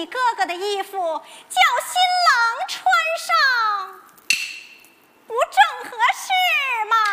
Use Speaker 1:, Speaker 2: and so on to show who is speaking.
Speaker 1: 你哥哥的衣服，叫新郎穿上，不正合适吗？